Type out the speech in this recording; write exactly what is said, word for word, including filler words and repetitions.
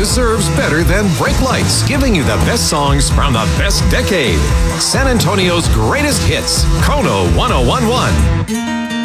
deserves better than brake lights, giving you the best songs from the best decade. San Antonio's greatest hits, Kono ten eleven.